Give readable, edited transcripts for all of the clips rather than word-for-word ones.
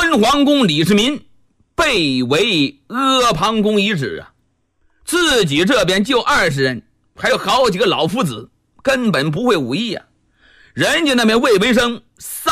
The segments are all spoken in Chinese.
敦煌宫李世民被围阿房宫遗址啊，自己这边就20人，还有好几个老夫子，根本不会武艺啊。人家那边魏文生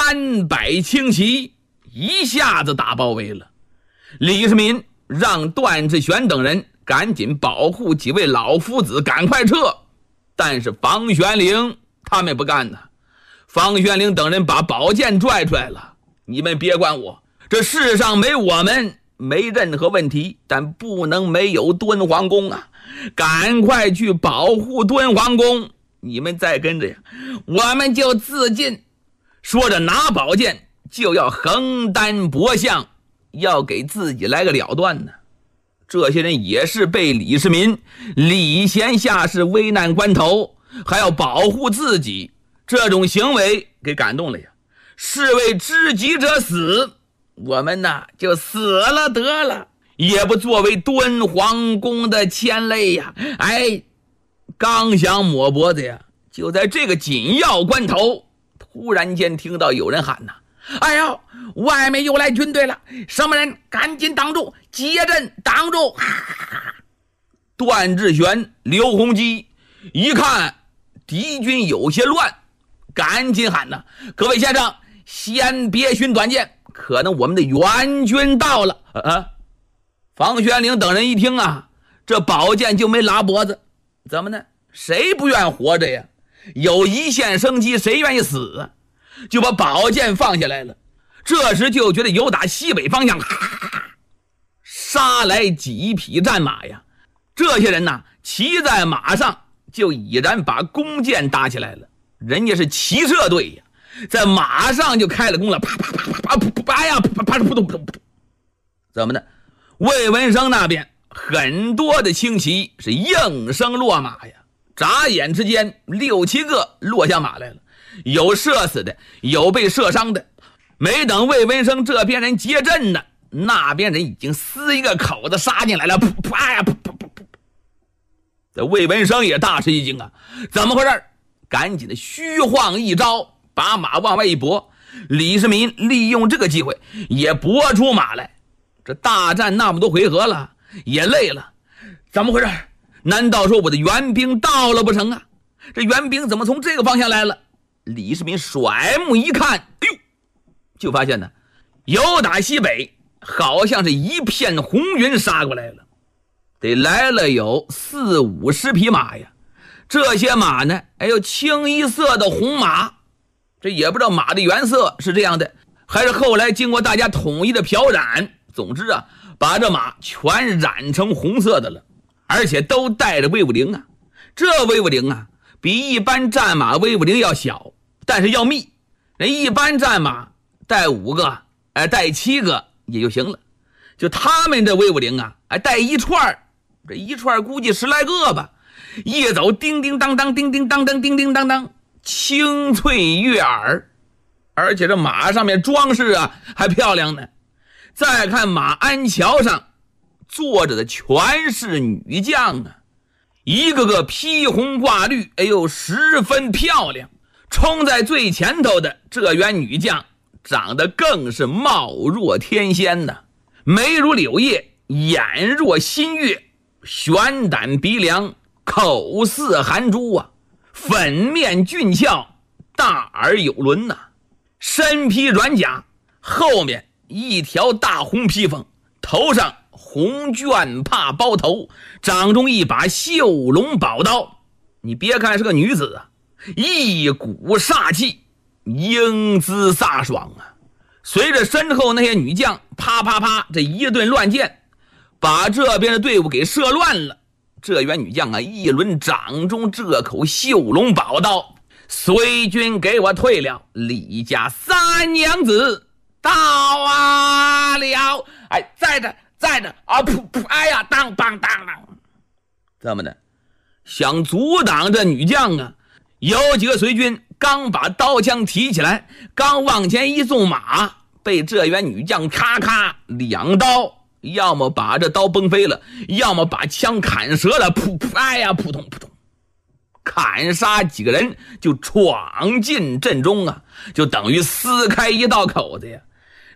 300轻骑一下子打包围了。李世民让段志玄等人赶紧保护几位老夫子赶快撤，但是房玄龄他们不干呢。房玄龄等人把宝剑拽出来了，你们别管我，这世上没我们没任何问题，但不能没有敦煌宫啊，赶快去保护敦煌宫，你们再跟着呀，我们就自尽。说着拿宝剑就要横担脖项，要给自己来个了断呢。这些人也是被李世民礼贤下士危难关头还要保护自己这种行为给感动了呀。是为知己者死，我们呢就死了得了，也不作为敦煌宫的牵累呀。哎，刚想抹脖子呀，就在这个紧要关头，突然间听到有人喊呐：哎呦，外面又来军队了，什么人赶紧挡住，结阵挡住。段志玄、刘洪基一看敌军有些乱，赶紧喊呐：各位先生，先别寻短见，可能我们的援军到了。房玄龄等人一听啊，这宝剑就没拉脖子，怎么呢？谁不愿活着呀？有一线生机，谁愿意死啊？就把宝剑放下来了。这时就觉得由打西北方向杀来几匹战马呀。这些人呢，骑在马上就已然把弓箭搭起来了，人家是骑射队呀，在马上就开了弓了，啪啪啪啪啪啪呀，啪啪扑通扑通扑通。怎么呢？魏文生那边很多的轻骑是应声落马呀，眨眼之间6、7个落下马来了，有射死的，有被射伤的。没等魏文生这边人接阵呢，那边人已经撕一个口子杀进来了，啪呀，噗噗噗噗。这魏文生也大吃一惊啊，怎么回事？赶紧的虚晃一招，把马往外一拨。李世民利用这个机会也拨出马来。这大战那么多回合了，也累了，怎么回事？难道说我的援兵到了不成啊？这援兵怎么从这个方向来了？李世民甩目一看，哎呦，就发现呢，由打西北好像是一片红云杀过来了，得来了有40、50匹马呀。这些马呢，哎呦，清一色的红马，这也不知道马的原色是这样的，还是后来经过大家统一的漂染。总之啊，把这马全染成红色的了，而且都带着威武铃啊。这威武铃啊，比一般战马威武铃要小，但是要密。人一般战马带5个，带7个也就行了。就他们这威武铃啊，带一串，这一串估计10来个吧，一走叮叮当当，叮叮当当，叮叮当当，清脆悦耳。而且这马上面装饰啊还漂亮呢。再看马鞍桥上坐着的全是女将啊，一个个披红挂绿，哎呦，十分漂亮。冲在最前头的这员女将长得更是貌若天仙呐，眉如柳叶，眼若新月，悬胆鼻梁，口似含珠啊，粉面俊俏，大耳有轮呐，身披软甲，后面一条大红披风，头上红绢帕包头，掌中一把绣龙宝刀。你别看是个女子啊，一股煞气，英姿飒爽啊。随着身后那些女将啪啪啪这一顿乱箭，把这边的队伍给射乱了。这员女将啊，一轮掌中这口绣龙宝刀，随军给我退了，李家3娘子到啊了！哎，在着啊！噗噗！哎呀，当当当当！怎么的？想阻挡这女将啊？有几个随军刚把刀枪提起来，刚往前一纵马，被这员女将咔咔2刀，要么把这刀崩飞了，要么把枪砍折了。噗噗！哎呀，扑通扑通！砍杀几个人就闯进阵中啊，就等于撕开一道口子呀。